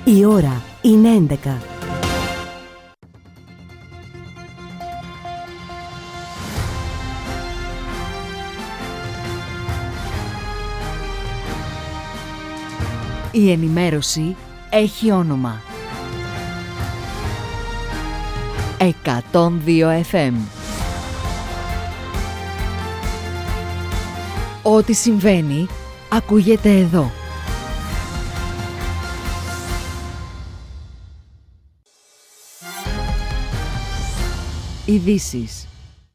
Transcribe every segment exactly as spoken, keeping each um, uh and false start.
Η ώρα είναι έντεκα. Η ενημέρωση έχει όνομα. εκατόν δύο εφ εμ. Ό,τι συμβαίνει, ακούγεται εδώ. Ειδήσεις.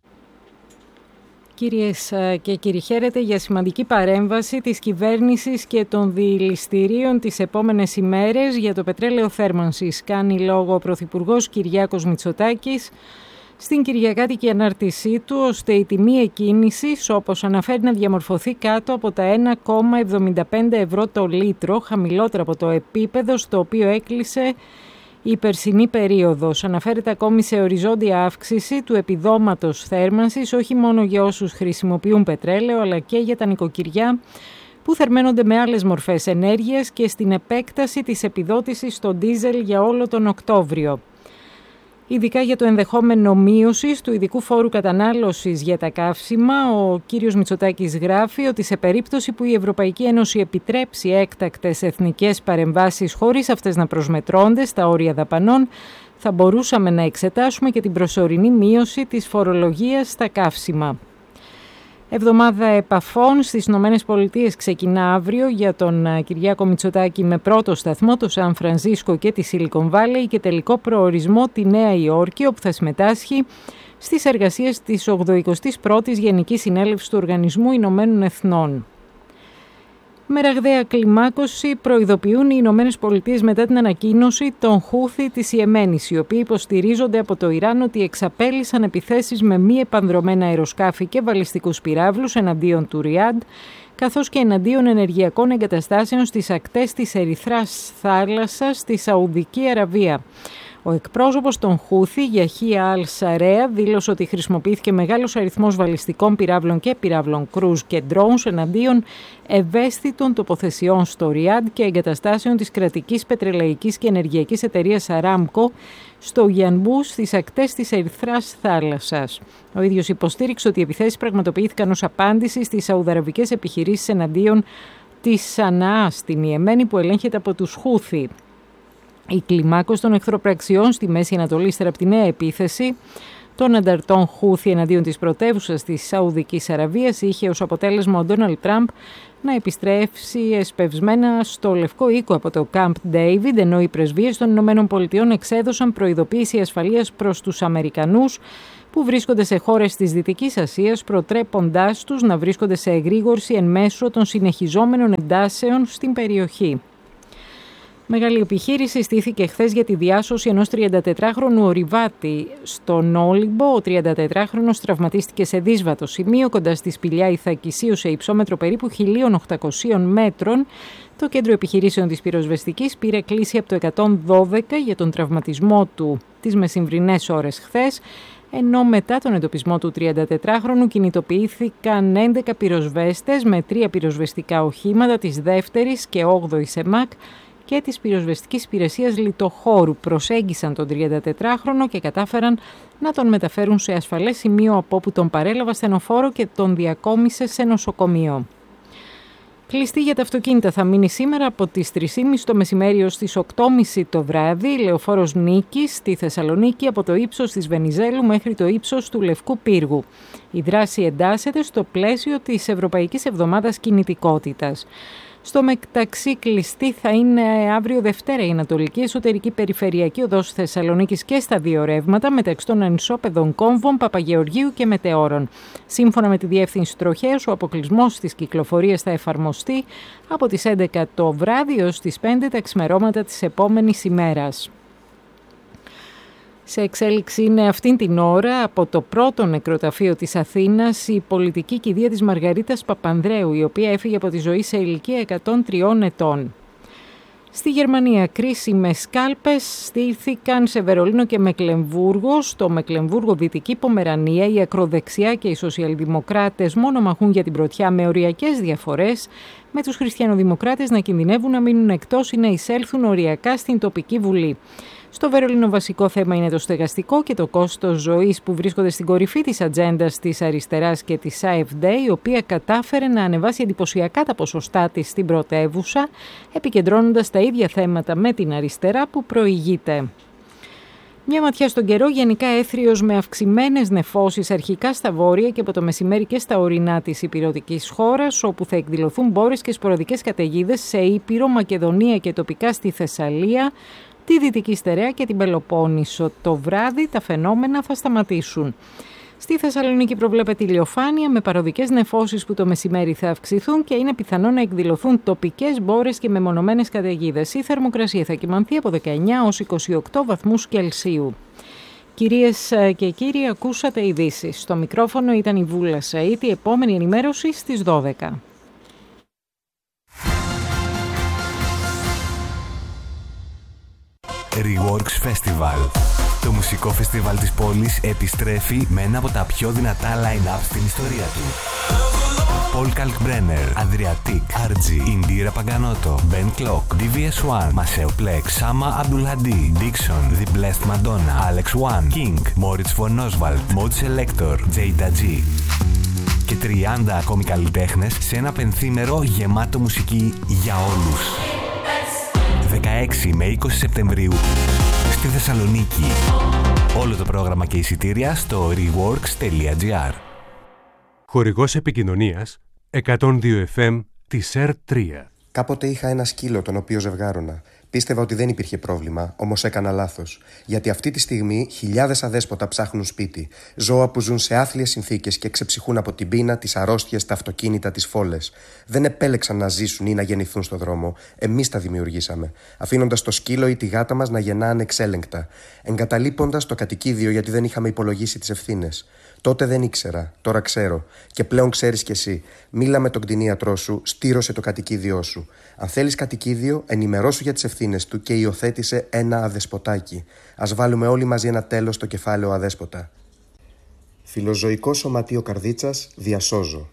Κυρίες και κύριοι, χαίρετε για σημαντική παρέμβαση της κυβέρνησης και των διηληστηρίων τις επόμενες ημέρες για το πετρέλαιο θέρμανσης. Κάνει λόγο ο Πρωθυπουργός Κυριάκος Μητσοτάκης στην κυριακάτικη ανάρτησή του, ώστε η τιμή εκκίνησης, όπως αναφέρει, να διαμορφωθεί κάτω από τα ένα κόμμα εβδομήντα πέντε ευρώ το λίτρο, χαμηλότερα από το επίπεδο στο οποίο έκλεισε η περσινή περίοδος. Αναφέρεται ακόμη σε οριζόντια αύξηση του επιδόματος θέρμανσης, όχι μόνο για όσους χρησιμοποιούν πετρέλαιο, αλλά και για τα νοικοκυριά που θερμαίνονται με άλλες μορφές ενέργειας και στην επέκταση της επιδότησης στο ντίζελ για όλο τον Οκτώβριο. Ειδικά για το ενδεχόμενο μείωσης του ειδικού φόρου κατανάλωσης για τα καύσιμα, ο κύριος Μητσοτάκης γράφει ότι σε περίπτωση που η Ευρωπαϊκή Ένωση επιτρέψει έκτακτες εθνικές παρεμβάσεις χωρίς αυτές να προσμετρώνται στα όρια δαπανών, θα μπορούσαμε να εξετάσουμε και την προσωρινή μείωση της φορολογίας στα καύσιμα. Εβδομάδα επαφών στις Ηνωμένες Πολιτείες ξεκινά αύριο για τον Κυριάκο Μητσοτάκη, με πρώτο σταθμό το Σαν Φρανσίσκο και τη Silicon Valley και τελικό προορισμό τη Νέα Υόρκη, όπου θα συμμετάσχει στις εργασίες της ογδοηκοστής πρώτης Γενικής Συνέλευσης του Οργανισμού Ηνωμένων Εθνών. Με ραγδαία κλιμάκωση προειδοποιούν οι Ηνωμένες Πολιτείες μετά την ανακοίνωση των Χούθι της Ιεμένης, οι οποίοι υποστηρίζονται από το Ιράν ότι εξαπέλυσαν επιθέσεις με μη επανδρομένα αεροσκάφη και βαλιστικούς πυράβλους εναντίον του Ριάντ, καθώς και εναντίον ενεργειακών εγκαταστάσεων στις ακτές της Ερυθράς θάλασσας στη Σαουδική Αραβία. Ο εκπρόσωπος των Χούθι, Γιαχία Αλ Σαρέα, δήλωσε ότι χρησιμοποιήθηκε μεγάλος αριθμός βαλιστικών πυράβλων και πυράβλων κρούζ και ντρόουνς εναντίον ευαίσθητων τοποθεσιών στο Ριάντ και εγκαταστάσεων της κρατικής πετρελαϊκής και ενεργειακής εταιρείας Αράμκο στο Γιανμπού στις ακτές της Ερυθράς θάλασσας. Ο ίδιος υποστήριξε ότι οι επιθέσεις πραγματοποιήθηκαν ως απάντηση στις σαουδαραβικές επιχειρήσεις εναντίον της Σαναά στην Ιεμένη, που ελέγχεται από τους Χούθι. Η κλιμάκωση των εχθροπραξιών στη Μέση Ανατολή ύστερα από τη νέα επίθεση των ανταρτών Χούθι εναντίον της πρωτεύουσας της Σαουδικής Αραβίας είχε ως αποτέλεσμα ο Ντόναλντ Τραμπ να επιστρέψει εσπευσμένα στο Λευκό Οίκο από το Camp David, ενώ οι πρεσβείες των Ηνωμένων Πολιτειών εξέδωσαν προειδοποίηση ασφαλείας προς τους Αμερικανούς που βρίσκονται σε χώρες της Δυτικής Ασίας, προτρέποντάς τους να βρίσκονται σε εγρήγορση εν μέσω των συνεχιζόμενων εντάσεων στην περιοχή. Μεγάλη επιχείρηση στήθηκε χθες για τη διάσωση ενός τριαντατετράχρονου ορειβάτη στον Όλυμπο. Ο τριαντατετράχρονος τραυματίστηκε σε δύσβατο σημείο κοντά στη σπηλιά Ιθακισίου σε υψόμετρο περίπου χίλια οκτακόσια μέτρων. Το κέντρο επιχειρήσεων της πυροσβεστικής πήρε κλήση από το εκατόν δώδεκα για τον τραυματισμό του τις μεσημβρινές ώρες χθες, ενώ μετά τον εντοπισμό του τριαντατετράχρονου κινητοποιήθηκαν έντεκα πυροσβέστες με τρία πυροσβεστικά οχήματα της δεύτερης και όγδοης ΕΜΑΚ και της πυροσβεστικής υπηρεσίας λιτοχώρου. Προσέγγισαν τον τριαντατετράχρονο και κατάφεραν να τον μεταφέρουν σε ασφαλές σημείο, από όπου τον παρέλαβε ασθενοφόρο και τον διακόμισε σε νοσοκομείο. Κλειστή για τα αυτοκίνητα θα μείνει σήμερα από τις τρεις και μισή το μεσημέρι ως τις οκτώ και μισή το βράδυ, λεωφόρος Νίκης στη Θεσσαλονίκη από το ύψος της Βενιζέλου μέχρι το ύψος του Λευκού Πύργου. Η δράση εντάσσεται στο πλαίσιο της Ευρωπαϊκής Εβδομάδας Κινητικότητας. Στο μεταξύ, κλειστή θα είναι αύριο Δευτέρα η Ανατολική Εσωτερική Περιφερειακή Οδός Θεσσαλονίκης και στα δύο ρεύματα μεταξύ των ανισόπεδων κόμβων Παπαγεωργίου και Μετεώρων. Σύμφωνα με τη Διεύθυνση Τροχέως, ο αποκλεισμός της κυκλοφορίας θα εφαρμοστεί από τις έντεκα το βράδυ έως τις πέντε τα ξημερώματα της επόμενης ημέρας. Σε εξέλιξη είναι αυτήν την ώρα από το πρώτο νεκροταφείο της Αθήνας η πολιτική κηδεία της Μαργαρίτας Παπανδρέου, η οποία έφυγε από τη ζωή σε ηλικία εκατόν τρία ετών. Στη Γερμανία, κρίσιμες κάλπες στήθηκαν σε Βερολίνο και Μεκλεμβούργο. Στο Μεκλεμβούργο, Δυτική Πομερανία, οι ακροδεξιά και οι σοσιαλδημοκράτες μόνο μαχούν για την πρωτιά με οριακές διαφορές, με τους χριστιανοδημοκράτες να κινδυνεύουν να μείνουν εκτός ή να εισέλθουν οριακά στην τοπική βουλή. Στο Βερολίνο βασικό θέμα είναι το στεγαστικό και το κόστος ζωής που βρίσκονται στην κορυφή της ατζέντας της αριστεράς και της AfD, η οποία κατάφερε να ανεβάσει εντυπωσιακά τα ποσοστά της στην πρωτεύουσα, επικεντρώνοντας τα ίδια θέματα με την αριστερά που προηγείται. Μια ματιά στον καιρό, γενικά έθριος με αυξημένες νεφώσεις αρχικά στα βόρεια και από το μεσημέρι και στα ορεινά της ηπειρωτικής χώρας, όπου θα εκδηλωθούν μπόρες και σποραδικές καταιγίδες σε Ήπειρο, Μακεδονία και τοπικά στη Θεσσαλία, τη Δυτική Στερεά και την Πελοπόννησο. Το βράδυ τα φαινόμενα θα σταματήσουν. Στη Θεσσαλονίκη προβλέπεται ηλιοφάνεια με παροδικές νεφώσεις που το μεσημέρι θα αυξηθούν και είναι πιθανό να εκδηλωθούν τοπικές μπόρες και μεμονωμένες καταιγίδες. Η θερμοκρασία θα κυμανθεί από δεκαεννιά έως είκοσι οκτώ βαθμούς Κελσίου. Κυρίες και κύριοι, ακούσατε ειδήσεις. Στο μικρόφωνο ήταν η Βούλα Σαΐτ, η επόμενη ενημέρωση στις δώδεκα. Reworks Festival. Το μουσικό φεστιβάλ της πόλης επιστρέφει με ένα από τα πιο δυνατά line-up στην ιστορία του. Paul Kalkbrenner, Adriatic, αρ τζι, Indira Paganoto, Ben Clock, ντι βι ες βαν, Maceo Plex, Sama Abdulhadi, Dixon, The Blessed Madonna, Alex One, King, Moritz von Oswald, Mode Selector, Jada G. Και τριάντα ακόμη καλλιτέχνες σε ένα πενθήμερο γεμάτο μουσική για όλους. δεκαέξι με είκοσι Σεπτεμβρίου στη Θεσσαλονίκη. Όλο το πρόγραμμα και εισιτήρια στο reworks τελεία gr. Χορηγός επικοινωνίας εκατόν δύο εφ εμ της ΕΡ τρία. Κάποτε είχα ένα σκύλο τον οποίο ζευγάρωνα. Πίστευα ότι δεν υπήρχε πρόβλημα, όμως έκανα λάθος. Γιατί αυτή τη στιγμή χιλιάδες αδέσποτα ψάχνουν σπίτι. Ζώα που ζουν σε άθλιες συνθήκες και ξεψυχούν από την πείνα, τις αρρώστιες, τα αυτοκίνητα, τις φόλες. Δεν επέλεξαν να ζήσουν ή να γεννηθούν στο δρόμο. Εμείς τα δημιουργήσαμε. Αφήνοντας το σκύλο ή τη γάτα μας να γεννά ανεξέλεγκτα. Εγκαταλείποντας το κατοικίδιο γιατί δεν είχαμε υπολογίσει τις ευθύνες. Τότε δεν ήξερα, τώρα ξέρω. Και πλέον ξέρεις κι εσύ. Μίλα με τον κτηνίατρό σου, στήρωσε το κατοικίδιό σου. Αν θέλεις κατοικίδιο, ενημερώσου για τις ευθύνες του και υιοθέτησε ένα αδεσποτάκι. Ας βάλουμε όλοι μαζί ένα τέλος στο κεφάλαιο αδέσποτα. Φιλοζωικό Σωματείο Καρδίτσας, διασώζω.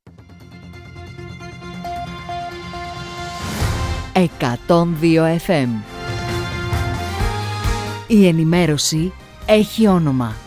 εκατόν δύο εφ εμ. Η ενημέρωση έχει όνομα.